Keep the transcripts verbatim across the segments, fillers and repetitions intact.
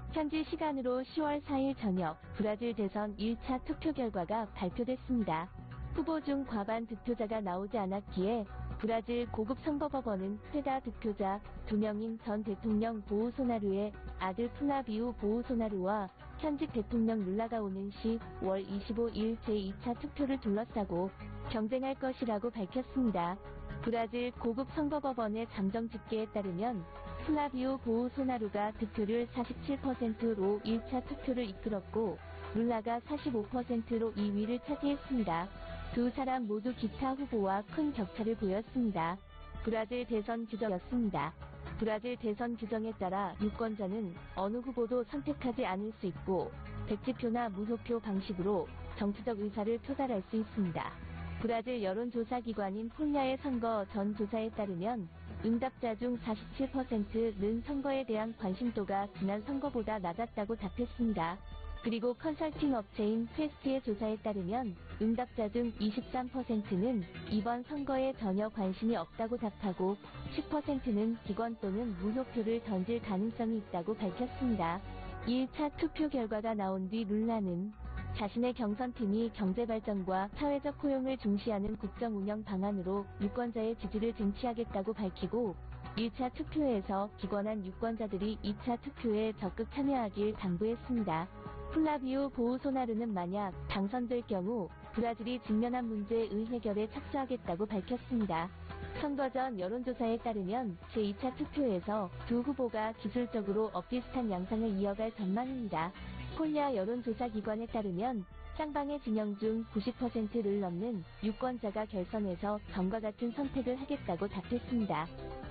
현지 시간으로 시월 사일 저녁 브라질 대선 일 차 투표 결과가 발표됐습니다. 후보 중 과반 득표자가 나오지 않았기에 브라질 고급 선거법원은 최다 득표자 두 명인 전 대통령 보우소나루의 아들 플라비우 보우소나루와 현직 대통령 룰라가 오는 시월 이십오일 제이 차 투표를 둘러싸고 경쟁할 것이라고 밝혔습니다. 브라질 고급 선거법원의 잠정 집계에 따르면 플라비우 보우소나루가 득표율 사십칠 퍼센트로 일 차 투표를 이끌었고 룰라가 사십오 퍼센트로 이 위를 차지했습니다. 두 사람 모두 기타 후보와 큰 격차를 보였습니다. 브라질 대선 규정이었습니다. 브라질 대선 규정에 따라 유권자는 어느 후보도 선택하지 않을 수 있고 백지표나 무효표 방식으로 정치적 의사를 표달할 수 있습니다. 브라질 여론조사기관인 폴야의 선거 전 조사에 따르면 응답자 중 사십칠 퍼센트는 선거에 대한 관심도가 지난 선거보다 낮았다고 답했습니다. 그리고 컨설팅 업체인 퀘스트의 조사에 따르면 응답자 중 이십삼 퍼센트는 이번 선거에 전혀 관심이 없다고 답하고 십 퍼센트는 기권 또는 무효표를 던질 가능성이 있다고 밝혔습니다. 일 차 투표 결과가 나온 뒤 룰라는 자신의 경선팀이 경제발전과 사회적 포용을 중시하는 국정운영 방안으로 유권자의 지지를 쟁취하겠다고 밝히고 일 차 투표에서 기권한 유권자들이 이 차 투표에 적극 참여하길 당부했습니다. 플라비우 보우소나루는 만약 당선될 경우 브라질이 직면한 문제의 해결에 착수하겠다고 밝혔습니다. 선거 전 여론조사에 따르면 제이 차 투표에서 두 후보가 기술적으로 엇비슷한 양상을 이어갈 전망입니다. 폴야 여론조사기관에 따르면 쌍방의 진영 중 구십 퍼센트를 넘는 유권자가 결선에서 전과 같은 선택을 하겠다고 답했습니다.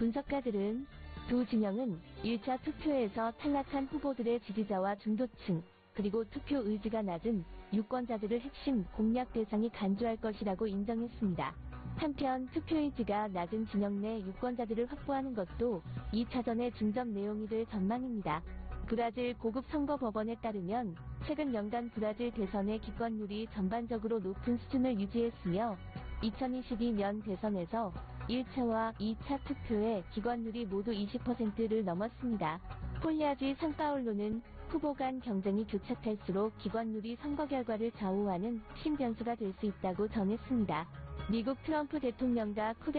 분석가들은 두 진영은 일 차 투표에서 탈락한 후보들의 지지자와 중도층, 그리고 투표 의지가 낮은 유권자들을 핵심 공략 대상이 간주할 것이라고 인정했습니다. 한편 투표 의지가 낮은 진영 내 유권자들을 확보하는 것도 이 차전의 중점 내용이 될 전망입니다. 브라질 고급 선거법원에 따르면 최근 연간 브라질 대선의 기권율이 전반적으로 높은 수준을 유지했으며 이천이십이 년 대선에서 일 차와 이 차 투표의 기권율이 모두 이십 퍼센트를 넘었습니다. 폴야주 산파울루는 후보 간 경쟁이 교착할수록 기권율이 선거 결과를 좌우하는 핵심 변수가 될 수 있다고 전했습니다. 미국 트럼프 대통령과 쿠데